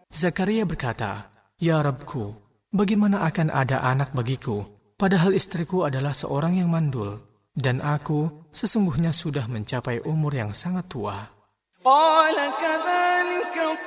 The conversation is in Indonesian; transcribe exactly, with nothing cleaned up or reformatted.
Zakaria berkata, "Ya Rabbku, bagaimana akan ada anak bagiku, padahal istriku adalah seorang yang mandul, dan aku sesungguhnya sudah mencapai umur yang sangat tua." قال كذلك